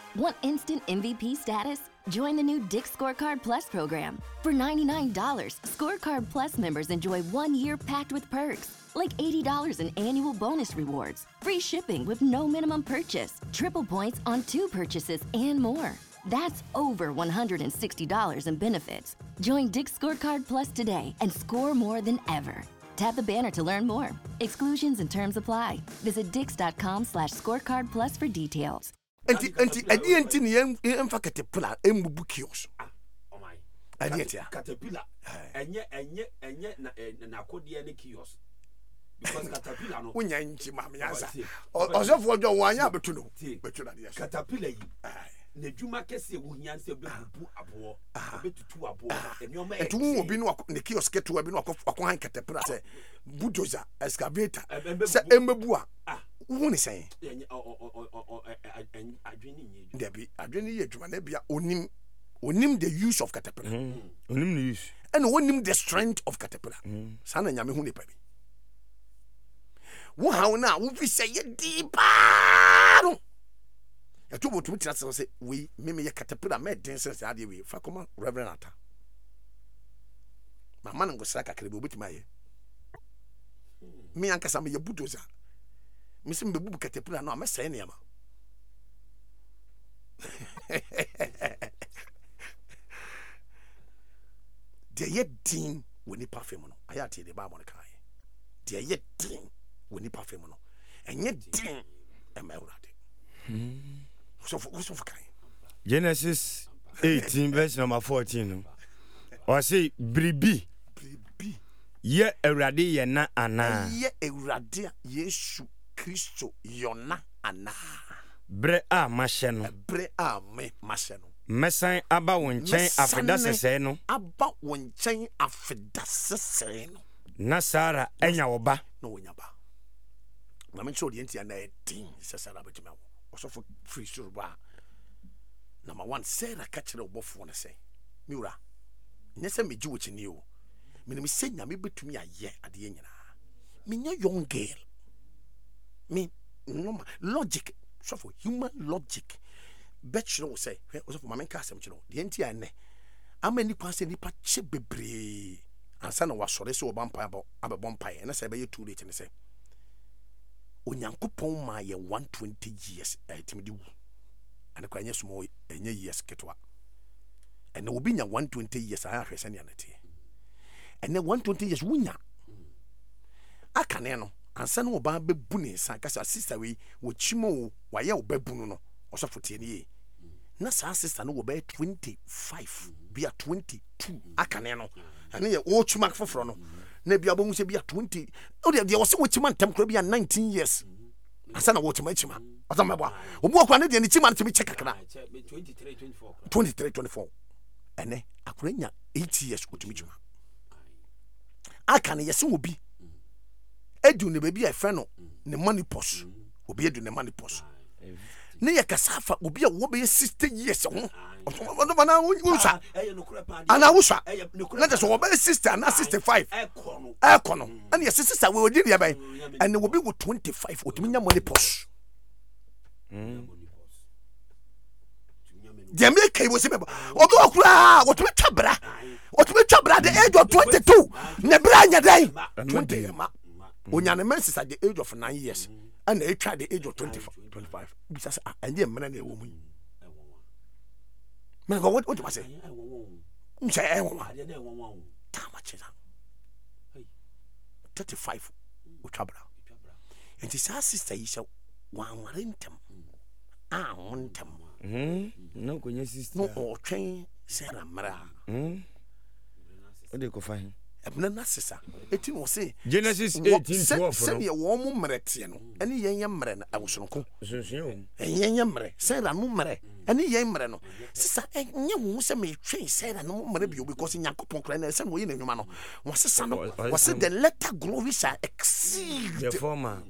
Want instant MVP status? Join the new Dick's Scorecard Plus program. For $99, Scorecard Plus members enjoy 1 year packed with perks, like $80 in annual bonus rewards, free shipping with no minimum purchase, triple points on 2 purchases, and more. That's over $160 in benefits. Join Dick's Scorecard Plus today and score more than ever. Tap the banner to learn more. Exclusions and terms apply. Visit dix.com/scorecard plus for details. Enti ni emfa caterpillar embubu kios. Oh my. Caterpillar. Enye na kodie ne kios. Because caterpillar no. Unya nchi ma mianza. Ozofo ojo wanya betu no. Betu na dia. Caterpillar yi. Na dwuma kese wo hianse bebubu abo. Betutu abo. Enioma e. Etu obi no ne kios ketu obi no akwan caterpillar say bulldozer excavator. Say embebu a. Who is saying? Adwene ye adwuma na bia onim the use of caterpillar. Onim the use. And onim the strength of caterpillar. Sana nyame hu ne pa bi. Wo ha na wo fi say ye deeper. Ya to botu tina say we me ye caterpillar me den sense ade we fa koma reverend ata. Mama ngo saka kare bi obetima ye. Me ankasa me ye bulldozer. Misim bebu caterpillar no amesɛ ne ama. De ye din woni parfum no. Ayati de ba mo kai. De ye din woni parfum no. Enye din ema urade. So for kai. Genesis 18 verse number 14 no. Or say bribi ye awurade ye na ana. Ye awurade Yesu Kristo yona ana. Bre a mahye no. Bre a me mahye no. Mesan aba won chen afeda sese no. Aba won chen afeda sese no. Na Sara enya woba. No wonya ba. Na me chodi enti ana edin sese na betima wo. Osofo free suru ba. Number 1 Sarah kachire obofo no say. Miura. Nyese meji wo chini o. Me se nyame betumi aye ade nyina. Me nya young girl. Me normal logic so for human logic bet you say so for mama nka asem chiro de enti ane ama nipa se nipa che bebre ansa na wasore se obampa abebon pae na se be too late ne say onyankopon ma ye 120 years timidi wu ane kwa nya sumo enye years ketwa ene obi nya 120 years a ahwese ne anete ene 120 years wunya akane no ansa no oba bebu ne san kasa sister we wo chimo wa ye obabu no osofote ne ye na sa sister no wo be 25 bia 22 akane no ane ye wo chuma foforo no na bia bo hu se bia 20 o de wo se wo chima ntam kra bia 19 years ansa na wo chima asama bwa obu akwa ne de ne chima ntimi check kakra 23 24 ene akura nya 8 years otimi chima akane ye se obi edu ne baby e fe no ne money pos obi edu ne money pos ne ye kasafa obi a wo be 60 years ho ono bana wusa ana wusa na de so wo be 60 na 65 ekono ana ye sister we odi dia ban and wo be 25 otumi nya money pos de me kai wo se beba obi okura otumi twabra the age of 22 ne bra nya dai 20 ma onyane menses at the age of 9 years and they tried the age of 25 because and the man na wo mu me go what do I say say e wo ta ma cheza 35 utwabra and this sister is one warentam wontam no konya sister no o twen Sarah mara o de ko fahin ebna na sesa eti no say Genesis 18:12 se ye wo mo mrete no ene yen mre na awosonko sunsun yen mre Sarah no mre ene yen mre no sesa enye wo se me twen Sarah no mre bi because Nyankopon kra na se no yin enwuma no wo sesa no wo se the letter glory shall exceed the former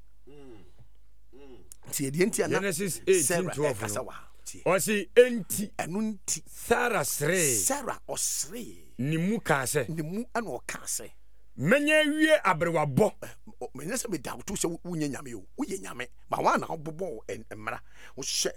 Genesis 18:12 o si enti enu nti Sarah osre ni mu ka se ana o ka se menye wie abrewabo menye se be da to se wunya nyame o uye nyame ba wa na obobo emra wo hye